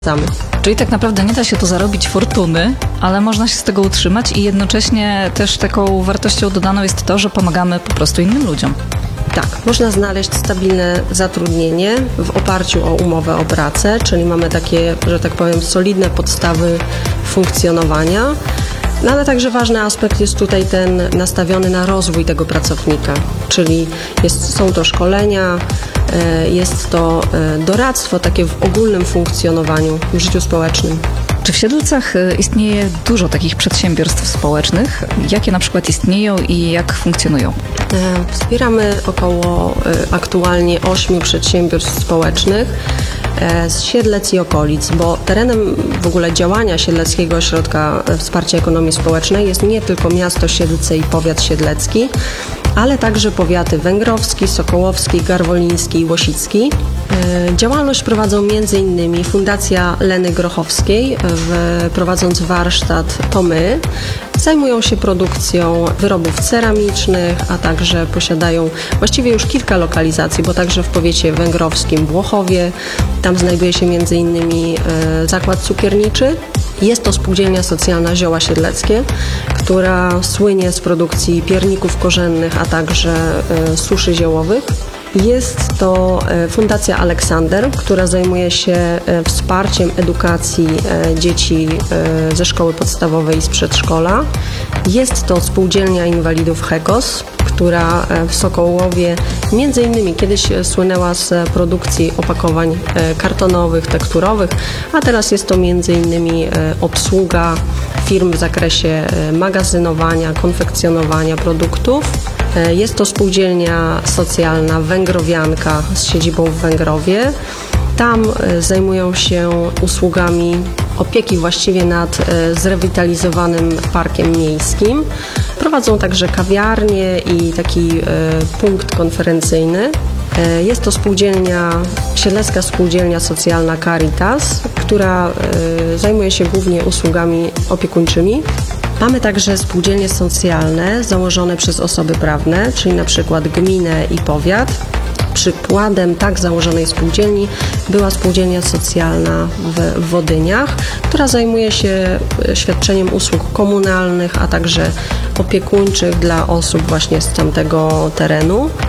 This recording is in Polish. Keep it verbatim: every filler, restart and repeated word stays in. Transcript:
Czyli tak naprawdę nie da się to zarobić fortuny, ale można się z tego utrzymać i jednocześnie też taką wartością dodaną jest to, że pomagamy po prostu innym ludziom. Tak, można znaleźć stabilne zatrudnienie w oparciu o umowę o pracę, czyli mamy takie, że tak powiem, solidne podstawy funkcjonowania. No ale także ważny aspekt jest tutaj ten nastawiony na rozwój tego pracownika, czyli jest, są to szkolenia, jest to doradztwo takie w ogólnym funkcjonowaniu w życiu społecznym. Czy w Siedlcach istnieje dużo takich przedsiębiorstw społecznych? Jakie na przykład istnieją i jak funkcjonują? Wspieramy około aktualnie ośmiu przedsiębiorstw społecznych z Siedlec i okolic, bo terenem w ogóle działania Siedleckiego Ośrodka Wsparcia Ekonomii Społecznej jest nie tylko miasto Siedlce i powiat siedlecki, ale także powiaty węgrowski, sokołowski, garwoliński i łosicki. Działalność prowadzą m.in. Fundacja Leny Grochowskiej, prowadząc warsztat To My. Zajmują się produkcją wyrobów ceramicznych, a także posiadają właściwie już kilka lokalizacji, bo także w powiecie węgrowskim w Włochowie. Tam znajduje się m.in. zakład cukierniczy. Jest to spółdzielnia socjalna Zioła Siedleckie, która słynie z produkcji pierników korzennych, a także suszy ziołowych. Jest to Fundacja Aleksander, która zajmuje się wsparciem edukacji dzieci ze szkoły podstawowej i z przedszkola. Jest to Spółdzielnia Inwalidów Hekos, która w Sokołowie między innymi kiedyś słynęła z produkcji opakowań kartonowych, tekturowych, a teraz jest to między innymi obsługa firm w zakresie magazynowania, konfekcjonowania produktów. Jest to spółdzielnia socjalna Węgrowianka z siedzibą w Węgrowie. Tam zajmują się usługami opieki właściwie nad zrewitalizowanym parkiem miejskim. Prowadzą także kawiarnię i taki punkt konferencyjny. Jest to spółdzielnia, Siedlecka Spółdzielnia Socjalna Caritas, która zajmuje się głównie usługami opiekuńczymi. Mamy także spółdzielnie socjalne założone przez osoby prawne, czyli na przykład gminę i powiat. Przykładem tak założonej spółdzielni była spółdzielnia socjalna w Wodyniach, która zajmuje się świadczeniem usług komunalnych, a także opiekuńczych dla osób właśnie z tamtego terenu.